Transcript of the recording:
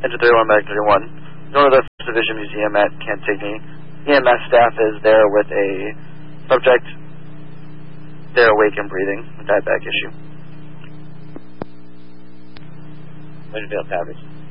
Engine 31, Medic 31. Go to the 1st Division Museum at Cantigny. EMS staff is there with a subject. They're awake and breathing. Diabetic issue. Winfield Savage.